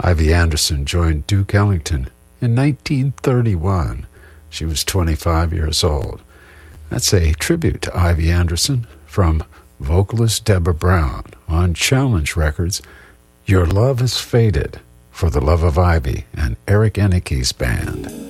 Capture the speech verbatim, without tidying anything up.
Ivy Anderson joined Duke Ellington in nineteen thirty-one. She was twenty-five years old. That's a tribute to Ivy Anderson from vocalist Deborah Brown on Challenge Records. Your Love Has Faded, for the love of Ivy and Eric Enicke's band.